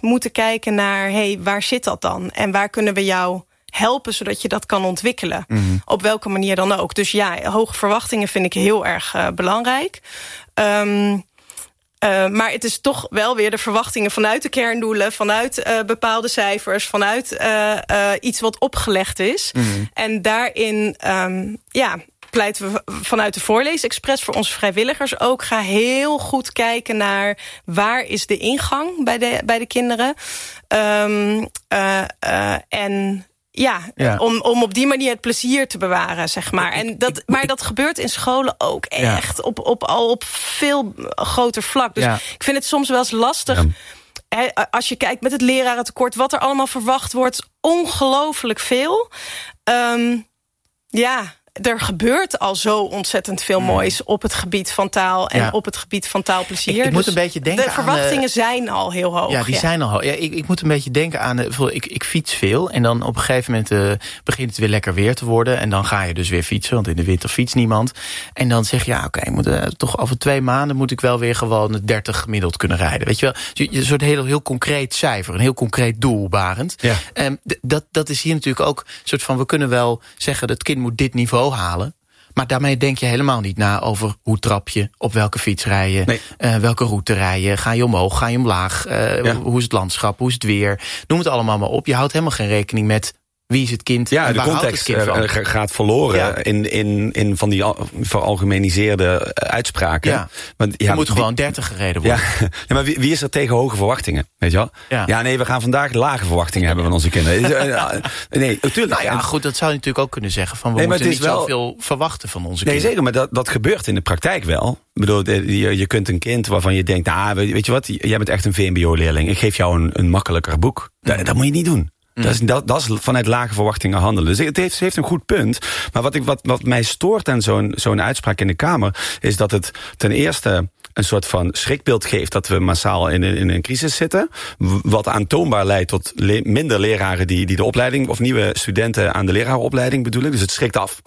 moeten kijken naar, waar zit dat dan? En waar kunnen we jou helpen zodat je dat kan ontwikkelen? Mm-hmm. Op welke manier dan ook. Dus hoge verwachtingen vind ik heel erg belangrijk. Maar het is toch wel weer de verwachtingen vanuit de kerndoelen, vanuit bepaalde cijfers, vanuit iets wat opgelegd is. Mm-hmm. En daarin pleiten we vanuit de Voorleesexpress voor onze vrijwilligers ook. Ga heel goed kijken naar waar is de ingang bij de kinderen. Om op die manier het plezier te bewaren, zeg maar. Maar dat gebeurt in scholen ook echt op veel groter vlak. Dus ik vind het soms wel eens lastig. Ja. Als je kijkt met het lerarentekort, wat er allemaal verwacht wordt, ongelooflijk veel. Er gebeurt al zo ontzettend veel moois op het gebied van taal en op het gebied van taalplezier. Ik moet een beetje denken de verwachtingen zijn al heel hoog. Ja, die zijn al hoog. Ja, ik moet een beetje denken aan, ik fiets veel en dan op een gegeven moment begint het weer lekker weer te worden en dan ga je dus weer fietsen, want in de winter fietst niemand. En dan zeg je, toch over 2 maanden moet ik wel weer gewoon 30 gemiddeld kunnen rijden. Weet je wel? Een soort heel concreet cijfer, een heel concreet doel, Barend. Ja. Dat is hier natuurlijk ook een soort van, we kunnen wel zeggen dat het kind moet dit niveau halen. Maar daarmee denk je helemaal niet na over hoe trap je, op welke fiets rij je, welke route rij je, ga je omhoog, ga je omlaag, hoe is het landschap, hoe is het weer. Noem het allemaal maar op. Je houdt helemaal geen rekening met wie is het kind en waar houdt het kind van. De context gaat verloren in van die veralgemeniseerde uitspraken. Ja. Want, er moet gewoon 30 gereden worden. Ja, maar wie is er tegen hoge verwachtingen? Weet je wel? Ja, we gaan vandaag lage verwachtingen hebben van onze kinderen. Nee, natuurlijk. Nou ja, goed, dat zou je natuurlijk ook kunnen zeggen. Van we moeten niet zoveel verwachten van onze kinderen. Nee, zeker, maar dat gebeurt in de praktijk wel. Ik bedoel, je kunt een kind waarvan je denkt, weet je wat, jij bent echt een VMBO-leerling. Ik geef jou een makkelijker boek. Dat moet je niet doen. Dat is vanuit lage verwachtingen handelen. Dus het heeft een goed punt. Maar wat mij stoort aan zo'n uitspraak in de Kamer is dat het ten eerste een soort van schrikbeeld geeft dat we massaal in een crisis zitten. Wat aantoonbaar leidt tot minder leraren die de opleiding, of nieuwe studenten aan de lerarenopleiding bedoelen. Dus het schrikt af.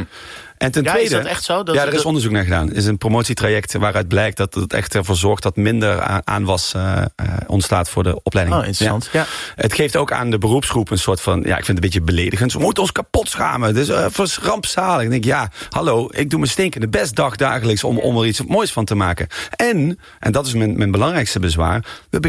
En ten tweede, is dat echt zo? Er is onderzoek naar gedaan. Er is een promotietraject waaruit blijkt dat het echt ervoor zorgt dat minder aanwas ontstaat voor de opleiding. Oh, interessant. Ja. Het geeft ook aan de beroepsgroep een soort van, ik vind het een beetje beledigend. We moeten ons kapot schamen. Dus rampzalig. Ik denk, hallo, ik doe mijn stinkende best dagelijks om er iets moois van te maken. En dat is mijn belangrijkste bezwaar,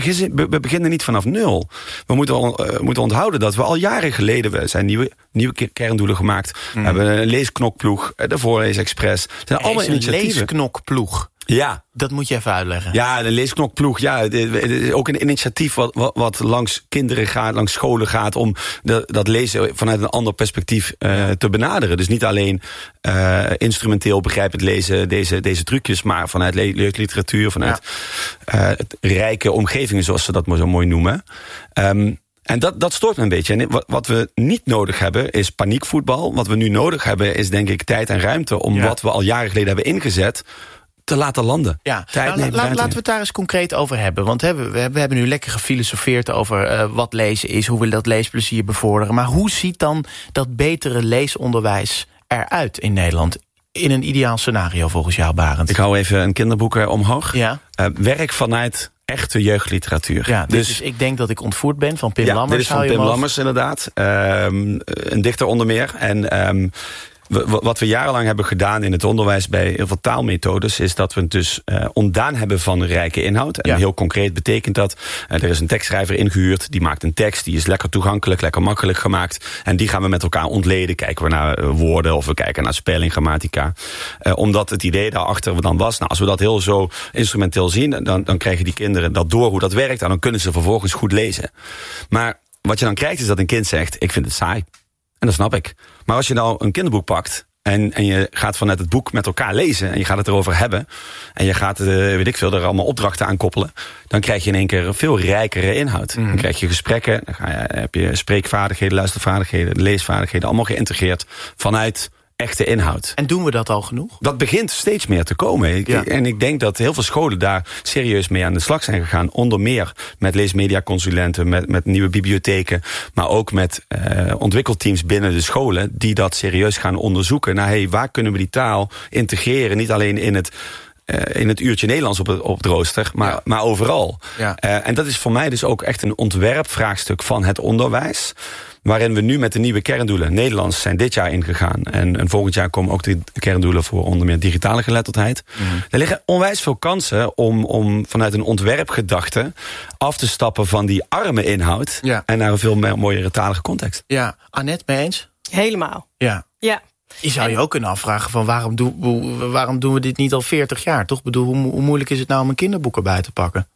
we beginnen niet vanaf nul. We moeten onthouden dat we al jaren geleden, zijn nieuwe kerndoelen gemaakt. We hebben een leesknokploeg, de Voorleesexpress. zijn allemaal initiatieven. Een leesknokploeg. Ja. Dat moet je even uitleggen. Ja, de leesknokploeg. Ja, ook een initiatief wat langs kinderen gaat, langs scholen gaat, om dat lezen vanuit een ander perspectief te benaderen. Dus niet alleen instrumenteel begrijpend lezen, deze trucjes, maar vanuit literatuur, vanuit rijke omgevingen, zoals ze dat maar zo mooi noemen. En dat stoort me een beetje. En wat we niet nodig hebben is paniekvoetbal. Wat we nu nodig hebben is, denk ik, tijd en ruimte om wat we al jaren geleden hebben ingezet te laten landen. Ja, laten we het daar eens concreet over hebben. Want we hebben nu lekker gefilosofeerd over wat lezen is, hoe we dat leesplezier bevorderen. Maar hoe ziet dan dat betere leesonderwijs eruit in Nederland? In een ideaal scenario volgens jou, Barend. Ik hou even een kinderboek omhoog. Ja. Werk vanuit echte jeugdliteratuur. Ja, dus ik denk dat ik ontvoerd ben van Pim Lammers. Dit is van Pim Lammers, inderdaad. Een dichter onder meer. En wat we jarenlang hebben gedaan in het onderwijs bij heel veel taalmethodes, is dat we het dus ontdaan hebben van rijke inhoud. En heel concreet betekent dat, er is een tekstschrijver ingehuurd, die maakt een tekst, die is lekker toegankelijk, lekker makkelijk gemaakt. En die gaan we met elkaar ontleden. Kijken we naar woorden of we kijken naar spelling, grammatica. Omdat het idee daarachter dan was, als we dat heel zo instrumenteel zien, dan krijgen die kinderen dat door hoe dat werkt en dan kunnen ze vervolgens goed lezen. Maar wat je dan krijgt is dat een kind zegt, ik vind het saai. En dat snap ik. Maar als je nou een kinderboek pakt en je gaat vanuit het boek met elkaar lezen en je gaat het erover hebben en je gaat, er allemaal opdrachten aan koppelen, dan krijg je in één keer een veel rijkere inhoud. Dan krijg je gesprekken, dan heb je spreekvaardigheden, luistervaardigheden, leesvaardigheden, allemaal geïntegreerd vanuit echte inhoud. En doen we dat al genoeg? Dat begint steeds meer te komen. En ik denk dat heel veel scholen daar serieus mee aan de slag zijn gegaan. Onder meer met leesmediaconsulenten, met nieuwe bibliotheken, maar ook met ontwikkelteams binnen de scholen die dat serieus gaan onderzoeken. Waar kunnen we die taal integreren? Niet alleen in het in het uurtje Nederlands op het rooster, maar overal. Ja. En dat is voor mij dus ook echt een ontwerpvraagstuk van het onderwijs, waarin we nu met de nieuwe kerndoelen, Nederlands zijn dit jaar ingegaan. En volgend jaar komen ook de kerndoelen voor onder meer digitale geletterdheid. Er liggen onwijs veel kansen om vanuit een ontwerpgedachte af te stappen van die arme inhoud en naar een veel mooiere talige context. Ja, Annette, mee eens? Helemaal. Ja. Je zou je ook kunnen afvragen van waarom doen we dit niet al 40 jaar? Toch? Ik bedoel, hoe moeilijk is het nou om een kinderboek erbij te pakken?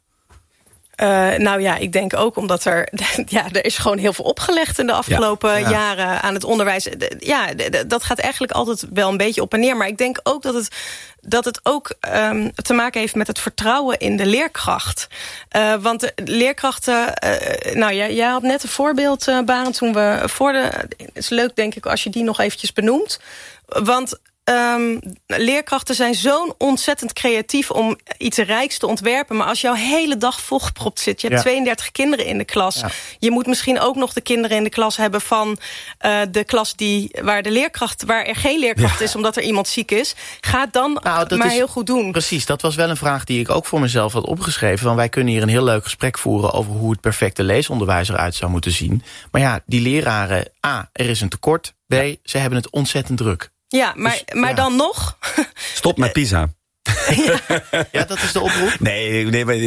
Ik denk ook omdat er is gewoon heel veel opgelegd in de afgelopen jaren aan het onderwijs. Dat gaat eigenlijk altijd wel een beetje op en neer. Maar ik denk ook dat het ook te maken heeft met het vertrouwen in de leerkracht. Want de leerkrachten... jij had net een voorbeeld, Barend, toen we het is leuk, denk ik, als je die nog eventjes benoemt. Want leerkrachten zijn zo'n ontzettend creatief om iets rijks te ontwerpen. Maar als jouw hele dag volgepropt zit, je hebt 32 kinderen in de klas. Ja. Je moet misschien ook nog de kinderen in de klas hebben van de klas waar er geen leerkracht is omdat er iemand ziek is. Ga het dan heel goed doen. Precies, dat was wel een vraag die ik ook voor mezelf had opgeschreven. Want wij kunnen hier een heel leuk gesprek voeren over hoe het perfecte leesonderwijs eruit zou moeten zien. Maar die leraren, er is een tekort. B, ze hebben het ontzettend druk. Ja, maar dan nog... Stop met PISA. Ja, dat is de oproep? Nee,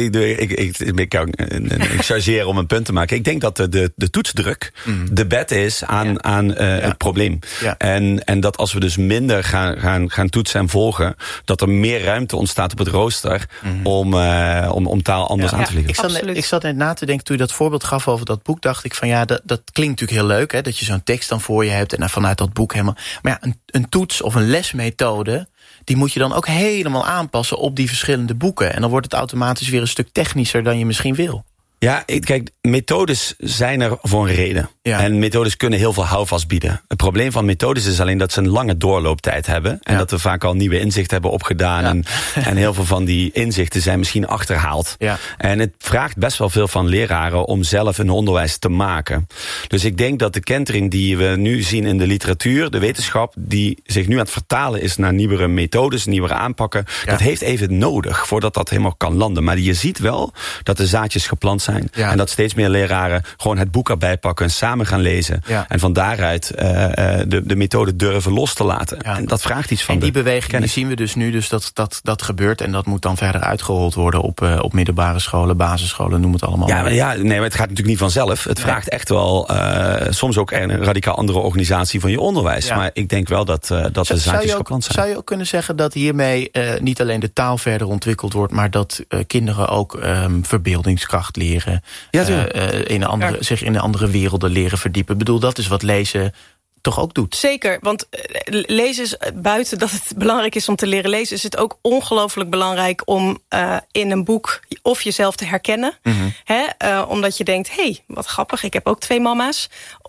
ik chargeer om een punt te maken. Ik denk dat de toetsdruk de bet is aan het probleem. Ja. En dat als we dus minder gaan toetsen en volgen, dat er meer ruimte ontstaat op het rooster om taal anders aan te liggen. Ik zat net na te denken, toen je dat voorbeeld gaf over dat boek, dacht ik van dat klinkt natuurlijk heel leuk, hè, dat je zo'n tekst dan voor je hebt en dan vanuit dat boek helemaal. Maar een toets of een lesmethode, die moet je dan ook helemaal aanpassen op die verschillende boeken. En dan wordt het automatisch weer een stuk technischer dan je misschien wil. Ja, kijk, methodes zijn er voor een reden. Ja. En methodes kunnen heel veel houvast bieden. Het probleem van methodes is alleen dat ze een lange doorlooptijd hebben. En dat we vaak al nieuwe inzichten hebben opgedaan. En heel veel van die inzichten zijn misschien achterhaald. Ja. En het vraagt best wel veel van leraren om zelf een onderwijs te maken. Dus ik denk dat de kentering die we nu zien in de literatuur, de wetenschap, die zich nu aan het vertalen is naar nieuwere methodes, nieuwere aanpakken. Ja. Dat heeft even nodig voordat dat helemaal kan landen. Maar je ziet wel dat de zaadjes geplant zijn. Ja. En dat steeds meer leraren gewoon het boek erbij pakken en samen gaan lezen. Ja. En van daaruit de methode durven los te laten. Ja. En dat vraagt iets van. En die beweging die zien we dus nu, dus dat gebeurt. En dat moet dan verder uitgerold worden op middelbare scholen, basisscholen, noem het allemaal. Maar het gaat natuurlijk niet vanzelf. Het vraagt echt wel soms ook een radicaal andere organisatie van je onderwijs. Ja. Maar ik denk wel dat de zaadjes geplant zijn. Zou je ook kunnen zeggen dat hiermee niet alleen de taal verder ontwikkeld wordt, maar dat kinderen ook verbeeldingskracht leren? Zich in andere werelden leren verdiepen. Ik bedoel, dat is wat lezen toch ook doet. Zeker, want lezen is, buiten dat het belangrijk is om te leren lezen, is het ook ongelooflijk belangrijk om in een boek of jezelf te herkennen. Mm-hmm. Omdat je denkt, wat grappig, ik heb ook 2 mama's.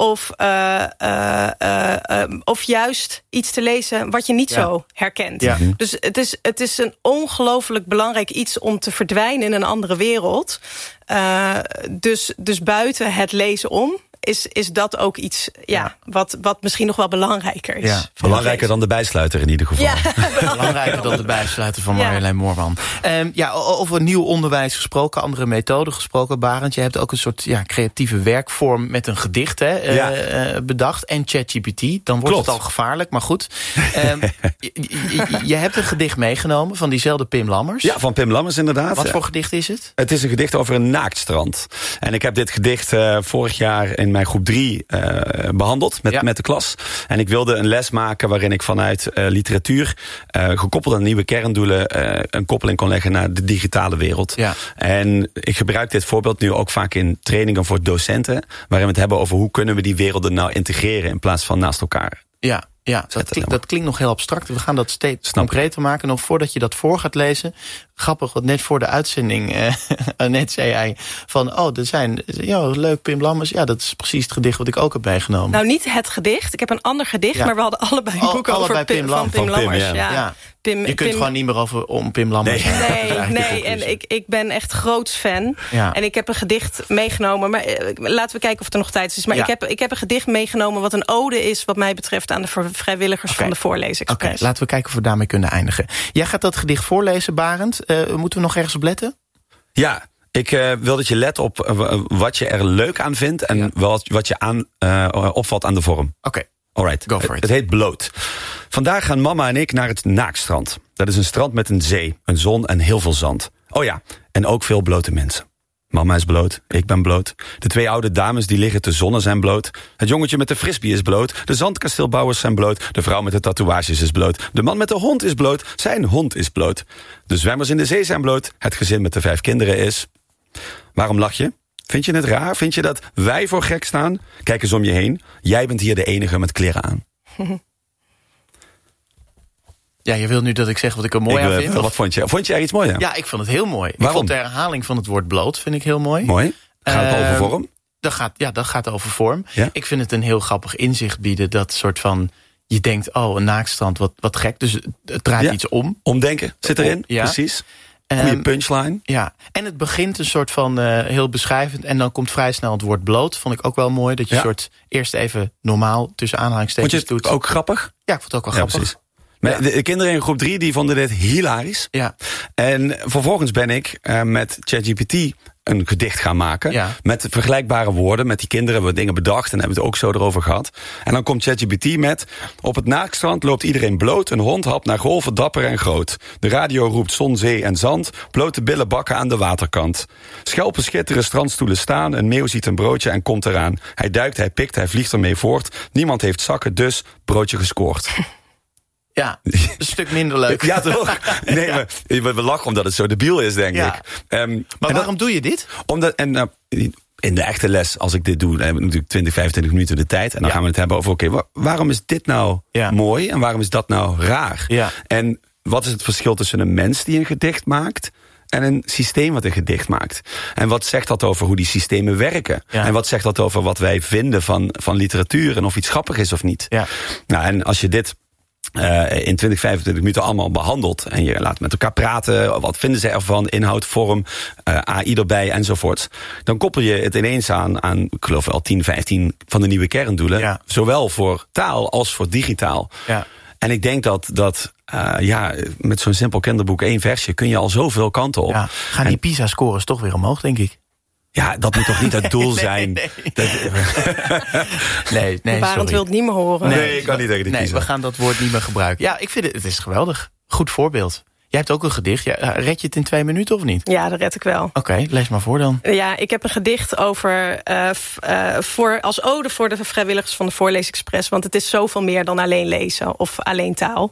Of juist iets te lezen wat je niet zo herkent. Ja. Dus het is een ongelooflijk belangrijk iets om te verdwijnen in een andere wereld. Dus buiten het lezen om is dat ook iets wat misschien nog wel belangrijker is. Ja. Belangrijker dan de bijsluiter in ieder geval. Ja. Belangrijker dan de bijsluiter van Marjolein Moorman. Over nieuw onderwijs gesproken, andere methoden gesproken, Barend. Je hebt ook een soort creatieve werkvorm met een gedicht bedacht. En ChatGPT. Dan wordt het al gevaarlijk, maar goed. Je hebt een gedicht meegenomen van diezelfde Pim Lammers. Ja, van Pim Lammers inderdaad. Wat voor gedicht is het? Het is een gedicht over een naaktstrand. En ik heb dit gedicht vorig jaar in mijn groep 3 behandeld met de klas. En ik wilde een les maken waarin ik vanuit literatuur gekoppeld aan nieuwe kerndoelen een koppeling kon leggen naar de digitale wereld. Ja. En ik gebruik dit voorbeeld nu ook vaak in trainingen voor docenten, waarin we het hebben over hoe kunnen we die werelden nou integreren in plaats van naast elkaar. Ja, dat klinkt nog heel abstract. We gaan dat steeds concreter maken. Nog voordat je dat voor gaat lezen. Grappig, want net voor de uitzending net zei hij van, er zijn, leuk Pim Lammers. Ja, dat is precies het gedicht wat ik ook heb meegenomen. Nou, niet het gedicht. Ik heb een ander gedicht, maar we hadden allebei een boek over Pim Lammers. Ja. Je kunt gewoon niet meer om Pim Lammers. Nee, en ik ben echt groots fan. Ja. En ik heb een gedicht meegenomen. Maar laten we kijken of er nog tijd is. Maar ik heb een gedicht meegenomen wat een ode is, wat mij betreft, aan de vrijwilligers van de Voorleesexpress. Oké, laten we kijken of we daarmee kunnen eindigen. Jij gaat dat gedicht voorlezen, Barend. Moeten we nog ergens op letten? Ja. Ik wil dat je let op wat je er leuk aan vindt en wat je opvalt aan de vorm. Oké. Alright. Go for it. Het heet Bloot. Vandaag gaan mama en ik naar het Naakstrand. Dat is een strand met een zee, een zon en heel veel zand. Oh ja, en ook veel blote mensen. Mama is bloot, ik ben bloot. De 2 oude dames die liggen te zonnen zijn bloot. Het jongetje met de frisbee is bloot. De zandkasteelbouwers zijn bloot. De vrouw met de tatoeages is bloot. De man met de hond is bloot. Zijn hond is bloot. De zwemmers in de zee zijn bloot. Het gezin met de 5 kinderen is... Waarom lach je? Vind je het raar? Vind je dat wij voor gek staan? Kijk eens om je heen. Jij bent hier de enige met kleren aan. Ja, je wil nu dat ik zeg wat ik er mooi aan vind? Wat vond je? Vond je er iets mooi aan? Ja, ik vond het heel mooi. Waarom? Ik vond de herhaling van het woord bloot vind ik heel mooi. Mooi. Gaat het over vorm? Dat gaat over vorm. Ja? Ik vind het een heel grappig inzicht bieden. Dat soort van, je denkt, een naakstrand, wat gek. Dus het draait iets om. Omdenken zit erin, precies. Goeie punchline. Ja, en het begint een soort van heel beschrijvend. En dan komt vrij snel het woord bloot. Vond ik ook wel mooi. Dat je soort eerst even normaal tussen aanhalingstekens doet. Vond je het ook grappig? Ja, ik vond het ook wel grappig. Precies. Maar de kinderen in groep 3 die vonden dit hilarisch. Ja. En vervolgens ben ik met ChatGPT een gedicht gaan maken. Ja. Met vergelijkbare woorden. Met die kinderen hebben we dingen bedacht en hebben we het ook zo erover gehad. En dan komt ChatGPT met: op het Naakstrand loopt iedereen bloot. Een hond hapt naar golven, dapper en groot. De radio roept zon, zee en zand. Blote billen bakken aan de waterkant. Schelpen schitteren, strandstoelen staan. Een meeuw ziet een broodje en komt eraan. Hij duikt, hij pikt, hij vliegt ermee voort. Niemand heeft zakken, dus broodje gescoord. Ja, een stuk minder leuk. Ja, toch? Nee, we lachen omdat het zo debiel is, denk ik. Maar waarom doe je dit? Omdat, in de echte les, als ik dit doe, dan hebben we natuurlijk 20, 25 minuten de tijd. En dan gaan we het hebben over, waarom is dit nou mooi en waarom is dat nou raar? Ja. En wat is het verschil tussen een mens die een gedicht maakt en een systeem wat een gedicht maakt? En wat zegt dat over hoe die systemen werken? Ja. En wat zegt dat over wat wij vinden van literatuur en of iets grappig is of niet? Ja. Nou, en als je dit in 20, 25 minuten allemaal behandeld en je laat met elkaar praten, wat vinden ze ervan, inhoud, vorm, AI erbij enzovoort, dan koppel je het ineens aan ik geloof wel 10, 15 van de nieuwe kerndoelen, zowel voor taal als voor digitaal. Ja. En ik denk dat met zo'n simpel kinderboek 1 versje kun je al zoveel kanten op. Ja. Gaan die PISA-scores toch weer omhoog, denk ik? Ja, dat moet toch niet het doel zijn? Nee, Barend wil het niet meer horen. Nee, ik kan niet tegen die PISA. We gaan dat woord niet meer gebruiken. Ja, ik vind het is geweldig. Goed voorbeeld. Jij hebt ook een gedicht. Red je het in 2 minuten of niet? Ja, dat red ik wel. Oké, lees maar voor dan. Ja, ik heb een gedicht over als ode voor de vrijwilligers van de Voorleesexpress. Want het is zoveel meer dan alleen lezen of alleen taal.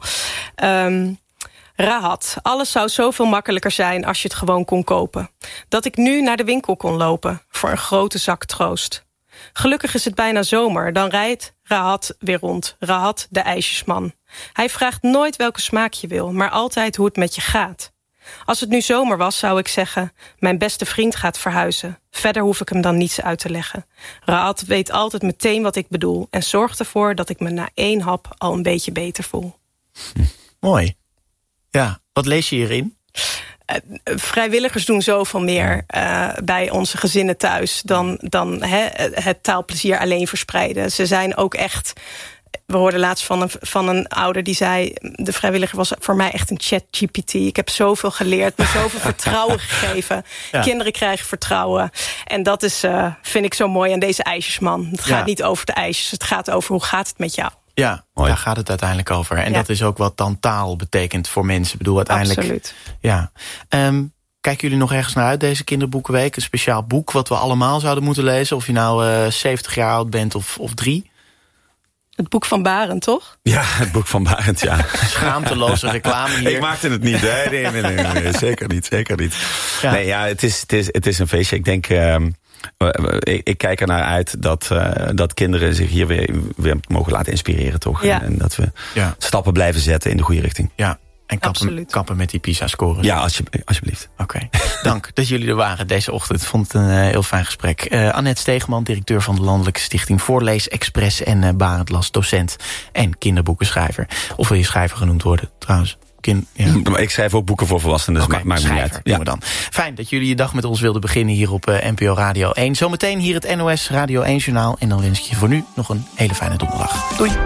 Rahat, alles zou zoveel makkelijker zijn als je het gewoon kon kopen. Dat ik nu naar de winkel kon lopen voor een grote zak troost. Gelukkig is het bijna zomer, dan rijdt Rahat weer rond. Rahat, de ijsjesman. Hij vraagt nooit welke smaak je wil, maar altijd hoe het met je gaat. Als het nu zomer was, zou ik zeggen, mijn beste vriend gaat verhuizen. Verder hoef ik hem dan niets uit te leggen. Rahat weet altijd meteen wat ik bedoel en zorgt ervoor dat ik me na 1 hap al een beetje beter voel. Mooi. Ja, wat lees je hierin? Vrijwilligers doen zoveel meer bij onze gezinnen thuis dan het taalplezier alleen verspreiden. Ze zijn ook echt. We hoorden laatst van een ouder die zei, de vrijwilliger was voor mij echt een ChatGPT. Ik heb zoveel geleerd, me zoveel vertrouwen gegeven. Ja. Kinderen krijgen vertrouwen. En dat is, vind ik zo mooi aan deze ijsjesman. Het gaat niet over de ijsjes, het gaat over hoe gaat het met jou. Ja, daar gaat het uiteindelijk over. En dat is ook wat dan taal betekent voor mensen. Ik bedoel, uiteindelijk. Absoluut. Ja. Kijken jullie nog ergens naar uit deze kinderboekenweek? Een speciaal boek wat we allemaal zouden moeten lezen? Of je nou 70 jaar oud bent of 3? Het boek van Barend, toch? Ja, het boek van Barend, ja. Schaamteloze reclame hier. Ik maakte het niet, hè? Nee, zeker niet. Ja. Nee, ja, het is een feestje. Ik denk, ik kijk er naar uit dat kinderen zich hier weer mogen laten inspireren, toch? Ja. En dat we stappen blijven zetten in de goede richting. Ja. En kappen met die PISA-scores. Ja, alsjeblieft. Oké. Dank dat jullie er waren deze ochtend. Ik vond het een heel fijn gesprek. Annette Stegeman, directeur van de Landelijke Stichting Voorleesexpress. En Barend Las, docent en kinderboekenschrijver. Of wil je schrijver genoemd worden, trouwens? Ik schrijf ook boeken voor volwassenen, dus maakt me niet uit. Ja. Dan. Fijn dat jullie je dag met ons wilden beginnen hier op NPO Radio 1. Zometeen hier het NOS Radio 1 Journaal. En dan wens ik je voor nu nog een hele fijne donderdag. Doei.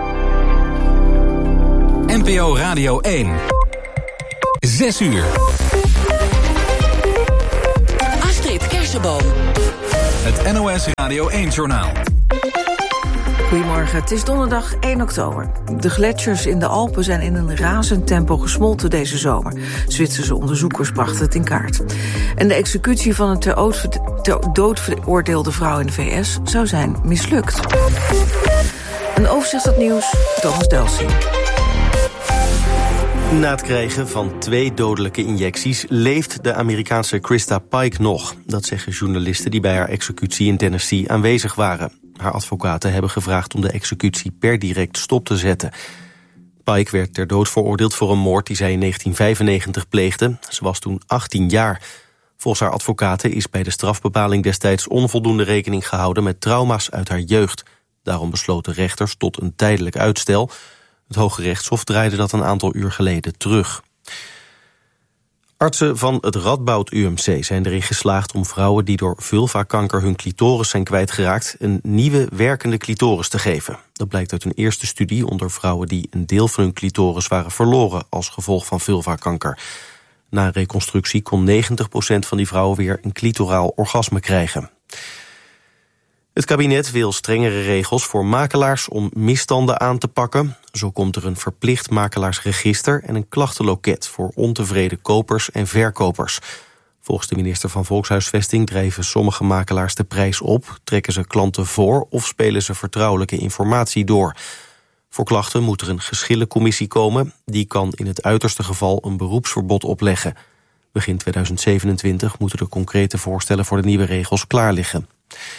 NPO Radio 1. 6 uur. Astrid Kersenboom. Het NOS Radio 1 Journaal. Goedemorgen, het is donderdag 1 oktober. De gletsjers in de Alpen zijn in een razend tempo gesmolten deze zomer. Zwitserse onderzoekers brachten het in kaart. En de executie van een ter dood veroordeelde vrouw in de VS zou zijn mislukt. Een overzicht van het nieuws, Thomas Delsing. Na het krijgen van 2 dodelijke injecties leeft de Amerikaanse Krista Pike nog. Dat zeggen journalisten die bij haar executie in Tennessee aanwezig waren. Haar advocaten hebben gevraagd om de executie per direct stop te zetten. Pike werd ter dood veroordeeld voor een moord die zij in 1995 pleegde. Ze was toen 18 jaar. Volgens haar advocaten is bij de strafbepaling destijds onvoldoende rekening gehouden met trauma's uit haar jeugd. Daarom besloten rechters tot een tijdelijk uitstel. Het Hoge Rechtshof draaide dat een aantal uur geleden terug. Artsen van het Radboud UMC zijn erin geslaagd om vrouwen die door vulvakanker hun clitoris zijn kwijtgeraakt een nieuwe werkende clitoris te geven. Dat blijkt uit een eerste studie onder vrouwen die een deel van hun clitoris waren verloren als gevolg van vulvakanker. Na een reconstructie kon 90% van die vrouwen weer een clitoraal orgasme krijgen. Het kabinet wil strengere regels voor makelaars om misstanden aan te pakken. Zo komt er een verplicht makelaarsregister en een klachtenloket voor ontevreden kopers en verkopers. Volgens de minister van Volkshuisvesting drijven sommige makelaars de prijs op, trekken ze klanten voor of spelen ze vertrouwelijke informatie door. Voor klachten moet er een geschillencommissie komen. Die kan in het uiterste geval een beroepsverbod opleggen. Begin 2027 moeten de concrete voorstellen voor de nieuwe regels klaar liggen.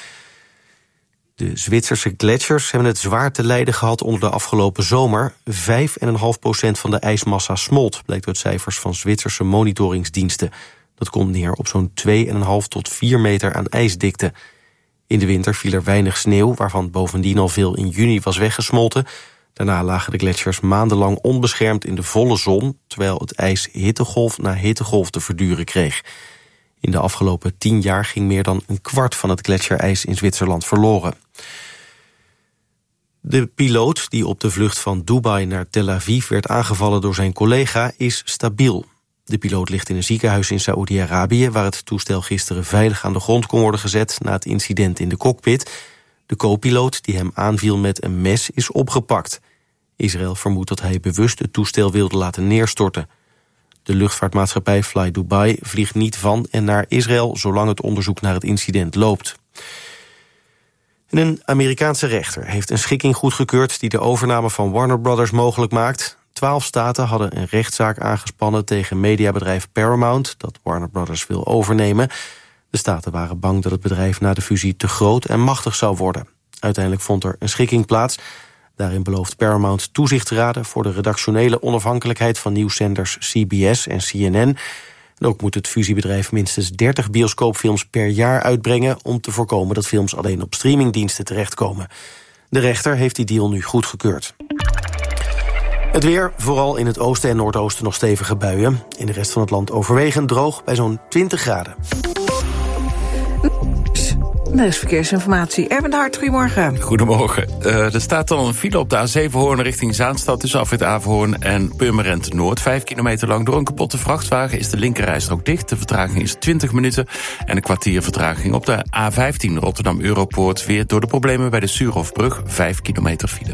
De Zwitserse gletsjers hebben het zwaar te lijden gehad onder de afgelopen zomer. 5,5% van de ijsmassa smolt, blijkt uit cijfers van Zwitserse monitoringsdiensten. Dat komt neer op zo'n 2,5 tot 4 meter aan ijsdikte. In de winter viel er weinig sneeuw, waarvan bovendien al veel in juni was weggesmolten. Daarna lagen de gletsjers maandenlang onbeschermd in de volle zon, terwijl het ijs hittegolf na hittegolf te verduren kreeg. In de afgelopen 10 jaar ging meer dan een kwart van het gletsjerijs in Zwitserland verloren. De piloot die op de vlucht van Dubai naar Tel Aviv werd aangevallen door zijn collega is stabiel. De piloot ligt in een ziekenhuis in Saoedi-Arabië, waar het toestel gisteren veilig aan de grond kon worden gezet na het incident in de cockpit. De co-piloot die hem aanviel met een mes is opgepakt. Israël vermoedt dat hij bewust het toestel wilde laten neerstorten. De luchtvaartmaatschappij Fly Dubai vliegt niet van en naar Israël zolang het onderzoek naar het incident loopt. En een Amerikaanse rechter heeft een schikking goedgekeurd die de overname van Warner Brothers mogelijk maakt. 12 staten hadden een rechtszaak aangespannen tegen mediabedrijf Paramount, dat Warner Brothers wil overnemen. De staten waren bang dat het bedrijf na de fusie te groot en machtig zou worden. Uiteindelijk vond er een schikking plaats. Daarin belooft Paramount toezicht te raden voor de redactionele onafhankelijkheid van nieuwszenders CBS en CNN. En ook moet het fusiebedrijf minstens 30 bioscoopfilms per jaar uitbrengen om te voorkomen dat films alleen op streamingdiensten terechtkomen. De rechter heeft die deal nu goedgekeurd. Het weer, vooral in het oosten en noordoosten nog stevige buien. In de rest van het land overwegend droog bij zo'n 20 graden. Er is verkeersinformatie. Erwin de Hart, goedemorgen. Goedemorgen. Er staat dan een file op de A7 Hoorn richting Zaanstad tussen afrit Averhoorn en Purmerend Noord. 5 kilometer lang. Door een kapotte vrachtwagen is de linkerrijstrook dicht. De vertraging is 20 minuten en een kwartier vertraging op de A15 Rotterdam Europoort. Weer door de problemen bij de Suurhofbrug. 5 kilometer file.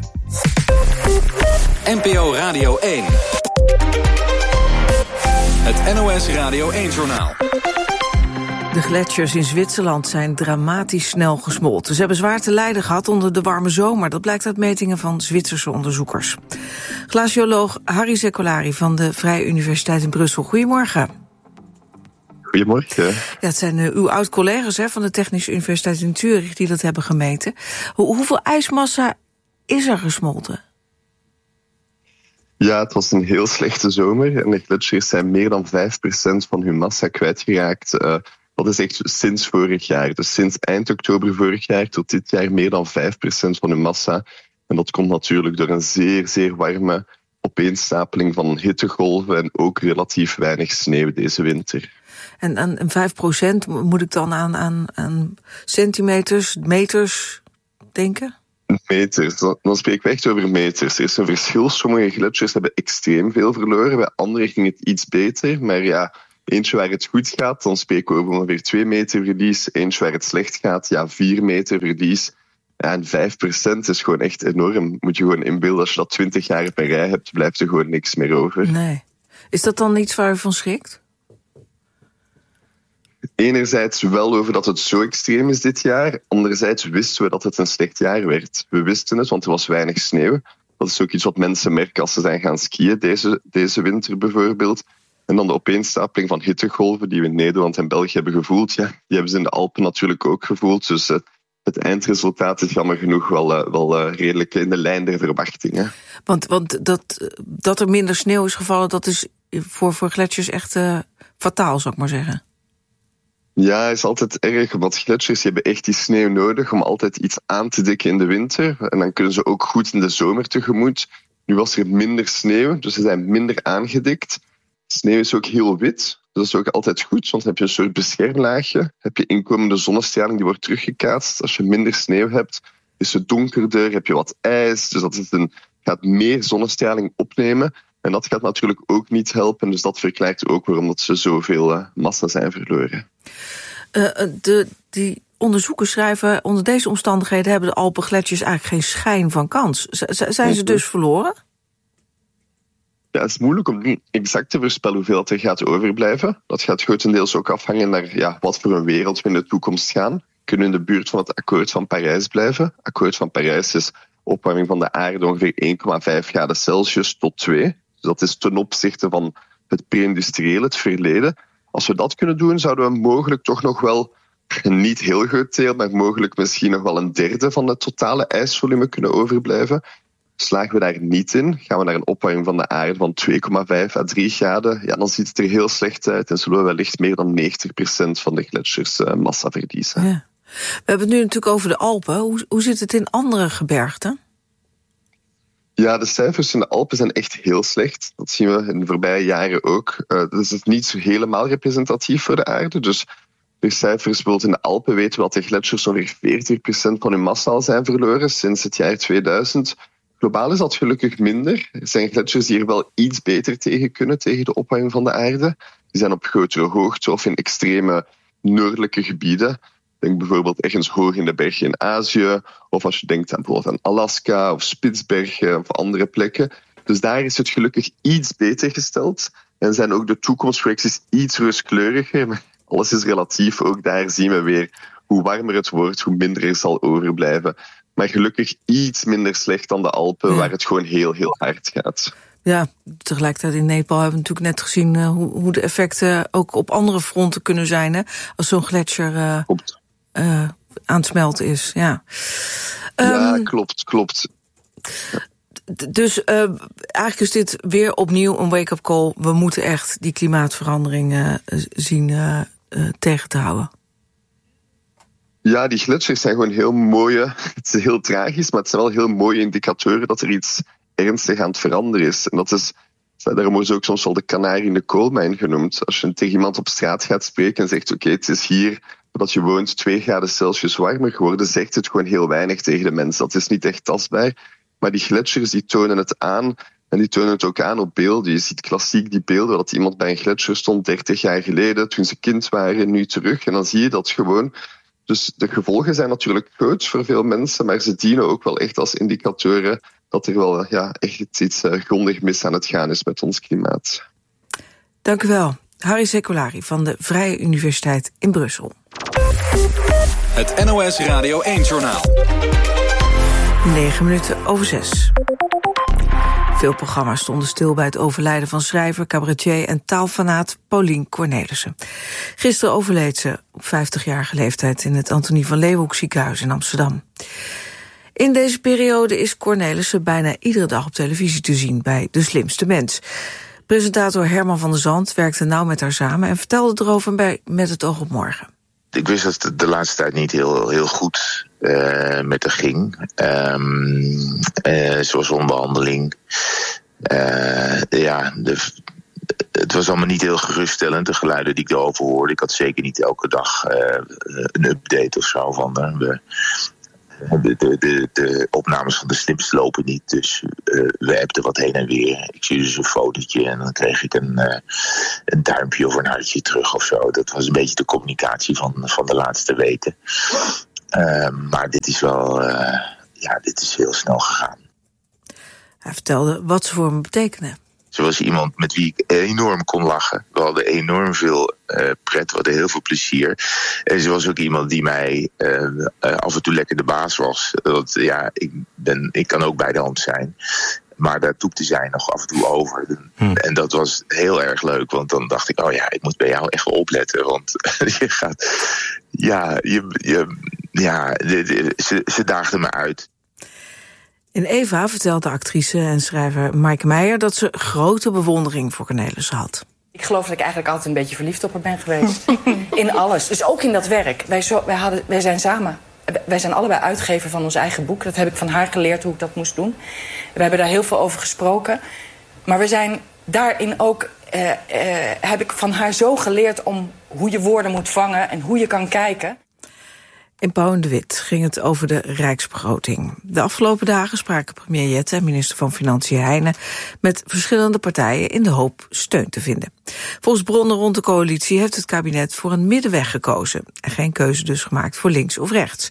NPO Radio 1. Het NOS Radio 1 Journaal. De gletsjers in Zwitserland zijn dramatisch snel gesmolten. Ze hebben zwaar te lijden gehad onder de warme zomer. Dat blijkt uit metingen van Zwitserse onderzoekers. Glacioloog Harry Secolari van de Vrije Universiteit in Brussel. Goedemorgen. Goedemorgen. Ja, het zijn uw oud-collega's van de Technische Universiteit in Zurich die dat hebben gemeten. Hoeveel ijsmassa is er gesmolten? Ja, het was een heel slechte zomer en de gletsjers zijn meer dan 5% van hun massa kwijtgeraakt. Dat is echt sinds vorig jaar. Dus sinds eind oktober vorig jaar tot dit jaar meer dan 5% van hun massa. En dat komt natuurlijk door een zeer, zeer warme opeenstapeling van hittegolven en ook relatief weinig sneeuw deze winter. En 5% moet ik dan aan centimeters, meters denken? Meters, dan spreken we echt over meters. Er is een verschil. Sommige gletsjers hebben extreem veel verloren. Bij andere ging het iets beter. Maar ja, eentje waar het goed gaat, dan spreken we over ongeveer 2 meter verlies. Eentje waar het slecht gaat, 4 meter verlies. En 5% is gewoon echt enorm. Moet je gewoon inbeelden, als je dat 20 jaar per rij hebt, blijft er gewoon niks meer over. Nee. Is dat dan iets waar u van schrikt? Enerzijds wel over dat het zo extreem is dit jaar. Anderzijds wisten we dat het een slecht jaar werd. We wisten het, want er was weinig sneeuw. Dat is ook iets wat mensen merken als ze zijn gaan skiën, deze winter bijvoorbeeld. En dan de opeenstapeling van hittegolven die we in Nederland en België hebben gevoeld. Ja, die hebben ze in de Alpen natuurlijk ook gevoeld. Dus het eindresultaat is jammer genoeg wel redelijk in de lijn der verwachtingen. Want dat er minder sneeuw is gevallen, dat is voor gletsjers echt fataal, zou ik maar zeggen. Ja, is altijd erg, want gletsjers hebben echt die sneeuw nodig om altijd iets aan te dikken in de winter. En dan kunnen ze ook goed in de zomer tegemoet. Nu was er minder sneeuw, dus ze zijn minder aangedikt. Sneeuw is ook heel wit, dus dat is ook altijd goed, want dan heb je een soort beschermlaagje. Heb je inkomende zonnestraling die wordt teruggekaatst. Als je minder sneeuw hebt, is het donkerder, heb je wat ijs, dus dat gaat meer zonnestraling opnemen. En dat gaat natuurlijk ook niet helpen, dus dat verklaart ook waarom dat ze zoveel massa zijn verloren. Die onderzoekers schrijven, onder deze omstandigheden hebben de Alpengletsjers eigenlijk geen schijn van kans. Zijn ze dus verloren? Ja, het is moeilijk om niet exact te voorspellen hoeveel er gaat overblijven. Dat gaat grotendeels ook afhangen naar wat voor een wereld we in de toekomst gaan. Kunnen we in de buurt van het akkoord van Parijs blijven? Het akkoord van Parijs is opwarming van de aarde ongeveer 1,5 graden Celsius tot 2. Dus dat is ten opzichte van het pre-industriële, het verleden. Als we dat kunnen doen, zouden we mogelijk toch nog wel een niet heel groot deel, maar mogelijk misschien nog wel 1/3 van het totale ijsvolume kunnen overblijven. Slagen we daar niet in, gaan we naar een opwarming van de aarde van 2,5 à 3 graden, ja, dan ziet het er heel slecht uit en zullen we wellicht meer dan 90% van de gletsjers massa verliezen. Ja. We hebben het nu natuurlijk over de Alpen. Hoe zit het in andere gebergten? Ja, de cijfers in de Alpen zijn echt heel slecht. Dat zien we in de voorbije jaren ook. Dat is niet helemaal representatief voor de aarde. Dus de cijfers, bijvoorbeeld in de Alpen weten we dat de gletsjers ongeveer 40% van hun massa al zijn verloren sinds het jaar 2000. Globaal is dat gelukkig minder. Er zijn gletsjers die er wel iets beter tegen kunnen, tegen de opwarming van de aarde. Die zijn op grotere hoogte of in extreme noordelijke gebieden. Denk bijvoorbeeld ergens hoog in de bergen in Azië. Of als je denkt aan bijvoorbeeld aan Alaska of Spitsbergen of andere plekken. Dus daar is het gelukkig iets beter gesteld. En zijn ook de toekomstprojecties iets rooskleuriger. Maar alles is relatief. Ook daar zien we weer hoe warmer het wordt, hoe minder er zal overblijven. Maar gelukkig iets minder slecht dan de Alpen, waar het gewoon heel, heel hard gaat. Ja, tegelijkertijd in Nepal hebben we natuurlijk net gezien hoe de effecten ook op andere fronten kunnen zijn. Hè? Als zo'n gletsjer aan het smelten is. Ja, klopt. Dus eigenlijk is dit weer opnieuw een wake-up call. We moeten echt die klimaatverandering zien tegen te houden. Ja, die gletsjers zijn gewoon heel mooie. Het is heel tragisch, maar het zijn wel heel mooie indicatoren dat er iets ernstig aan het veranderen is. En dat is, daarom wordt ook soms wel de kanarie in de koolmijn genoemd. Als je tegen iemand op straat gaat spreken en zegt, oké, het is hier dat je woont 2 graden Celsius warmer geworden, zegt het gewoon heel weinig tegen de mensen. Dat is niet echt tastbaar. Maar die gletsjers die tonen het aan. En die tonen het ook aan op beelden. Je ziet klassiek die beelden dat iemand bij een gletsjer stond 30 jaar geleden, toen ze kind waren, nu terug. En dan zie je dat gewoon. Dus de gevolgen zijn natuurlijk groot voor veel mensen, maar ze dienen ook wel echt als indicatoren dat er wel echt iets grondig mis aan het gaan is met ons klimaat. Dank u wel. Harry Secolari van de Vrije Universiteit in Brussel. Het NOS Radio 1-journaal. 6:09. Veel programma's stonden stil bij het overlijden van schrijver, cabaretier en taalfanaat Paulien Cornelissen. Gisteren overleed ze op 50-jarige leeftijd in het Antonie van Leeuwenhoek ziekenhuis in Amsterdam. In deze periode is Cornelissen bijna iedere dag op televisie te zien bij De Slimste Mens. Presentator Herman van der Zand werkte nauw met haar samen en vertelde erover bij Met het oog op morgen. Ik wist dat het de laatste tijd niet heel goed met haar ging. Zoals onderhandeling. Het was allemaal niet heel geruststellend, de geluiden die ik erover hoorde. Ik had zeker niet elke dag een update of zo van de opnames van de slimste lopen niet. Dus we appten wat heen en weer. Ik stuurde dus een fotootje en dan kreeg ik een duimpje of een hartje terug of zo. Dat was een beetje de communicatie van de laatste weken. Maar dit is wel... dit is heel snel gegaan. Hij vertelde wat ze voor me betekenen. Ze was iemand met wie ik enorm kon lachen. We hadden enorm veel pret, we hadden heel veel plezier. En ze was ook iemand die mij af en toe lekker de baas was. Want ik kan ook bij de hand zijn. Maar daar toepte zij nog af en toe over. En dat was heel erg leuk, want dan dacht ik... ik moet bij jou echt opletten, want je gaat... Ze daagde me uit. In Eva vertelt de actrice en schrijver Maaike Meijer... dat ze grote bewondering voor Cornelissen had. Ik geloof dat ik eigenlijk altijd een beetje verliefd op haar ben geweest. In alles, dus ook in dat werk. Wij zijn samen. Wij zijn allebei uitgever van ons eigen boek. Dat heb ik van haar geleerd hoe ik dat moest doen. We hebben daar heel veel over gesproken. Maar we zijn daarin ook... heb ik van haar zo geleerd om hoe je woorden moet vangen... en hoe je kan kijken... In Pauw en de Wit ging het over de Rijksbegroting. De afgelopen dagen spraken premier Jette en minister van Financiën Heijnen met verschillende partijen in de hoop steun te vinden. Volgens bronnen rond de coalitie heeft het kabinet voor een middenweg gekozen. En geen keuze dus gemaakt voor links of rechts.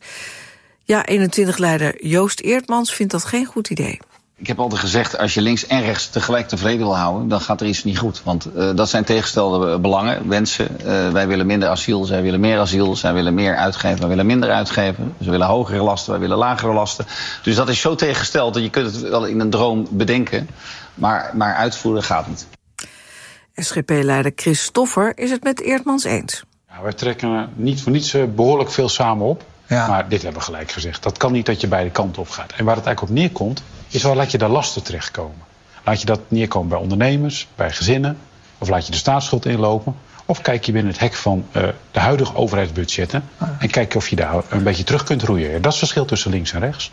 Ja21-leider Joost Eertmans vindt dat geen goed idee. Ik heb altijd gezegd, als je links en rechts tegelijk tevreden wil houden... dan gaat er iets niet goed. Want dat zijn tegenstelde belangen, wensen. Wij willen minder asiel, zij willen meer asiel. Zij willen meer uitgeven, wij willen minder uitgeven. Ze willen hogere lasten, wij willen lagere lasten. Dus dat is zo tegengesteld dat je kunt het wel in een droom bedenken. Maar uitvoeren gaat niet. SGP-leider Chris Stoffer is het met Eertmans eens. Ja, wij trekken niet voor niets behoorlijk veel samen op. Ja. Maar dit hebben we gelijk gezegd. Dat kan niet dat je beide kanten op gaat. En waar het eigenlijk op neerkomt, is waar laat je daar lasten terechtkomen. Laat je dat neerkomen bij ondernemers, bij gezinnen, of laat je de staatsschuld inlopen. Of kijk je binnen het hek van de huidige overheidsbudgetten en kijk of je daar een beetje terug kunt roeien. Dat is het verschil tussen links en rechts.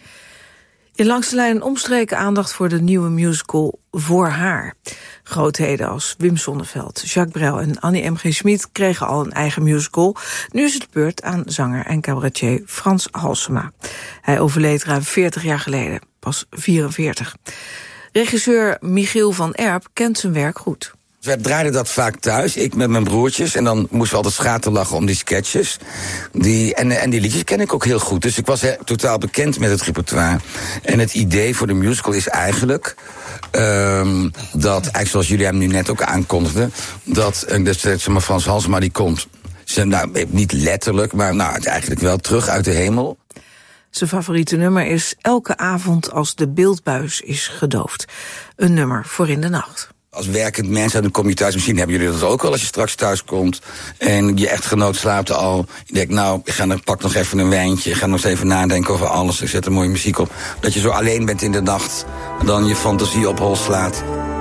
In Langs de Lijn omstreken aandacht voor de nieuwe musical Voor Haar. Grootheden als Wim Sonneveld, Jacques Brel en Annie M. G. Schmid kregen al een eigen musical. Nu is het de beurt aan zanger en cabaretier Frans Halsema. Hij overleed ruim 40 jaar geleden, pas 44. Regisseur Michiel van Erp kent zijn werk goed. We draaiden dat vaak thuis, ik met mijn broertjes. En dan moesten we altijd schaterlachen om die sketches. En die liedjes ken ik ook heel goed. Dus ik was totaal bekend met het repertoire. En het idee voor de musical is eigenlijk... dat, eigenlijk zoals jullie hem nu net ook aankondigden... dat Frans Halsema die komt... niet letterlijk, maar eigenlijk wel terug uit de hemel. Zijn favoriete nummer is Elke avond als de beeldbuis is gedoofd. Een nummer voor in de nacht. Als werkend mens, dan kom je thuis, misschien hebben jullie dat ook wel... als je straks thuis komt en je echtgenoot slaapt al. Je denkt, pak nog even een wijntje, ga nog eens even nadenken over alles. Ik zet er mooie muziek op. Dat je zo alleen bent in de nacht en dan je fantasie op hol slaat.